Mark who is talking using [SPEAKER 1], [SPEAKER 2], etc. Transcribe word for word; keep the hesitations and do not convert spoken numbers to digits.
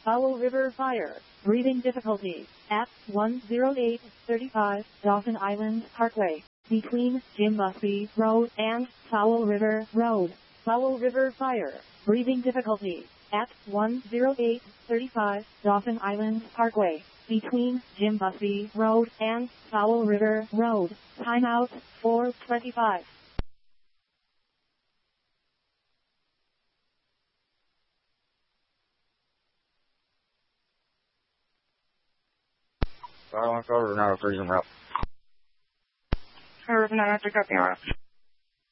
[SPEAKER 1] Fowl River Fire. Breathing difficulty at one oh eight thirty-five Dawson Island Parkway, between Jim Busby Road and Fowl River Road. Fowl River Fire. Breathing difficulty at one oh eight thirty-five Dawson Island Parkway, between Jim Busby Road and Fowl River Road. Timeout four twenty-five.
[SPEAKER 2] Silence over, not a freezing route.
[SPEAKER 3] Curve nine after copy, all right.